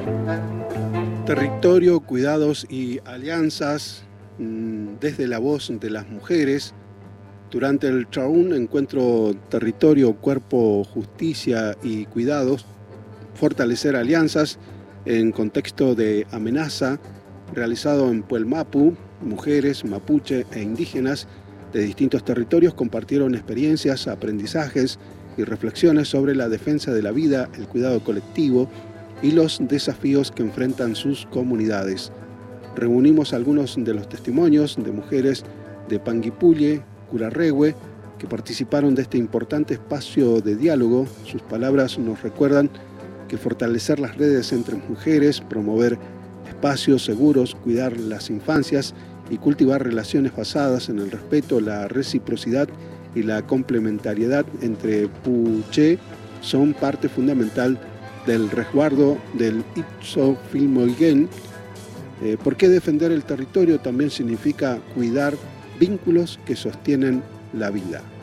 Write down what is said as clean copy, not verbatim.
Territorio, cuidados y alianzas desde la voz de las mujeres. Durante el Traún encuentro territorio, cuerpo, justicia y cuidados, fortalecer alianzas en contexto de amenaza, realizado en Puelmapu. Mujeres, mapuche e indígenas de distintos territorios compartieron experiencias, aprendizajes y reflexiones sobre la defensa de la vida, el cuidado colectivo y los desafíos que enfrentan sus comunidades. Reunimos algunos de los testimonios de mujeres de Panguipulli, Curarrehue, que participaron de este importante espacio de diálogo. Sus palabras nos recuerdan que fortalecer las redes entre mujeres, promover espacios seguros, cuidar las infancias y cultivar relaciones basadas en el respeto, la reciprocidad y la complementariedad entre Puché son parte fundamental del resguardo del Ipso-Filmoigén. Porque defender el territorio también significa cuidar vínculos que sostienen la vida.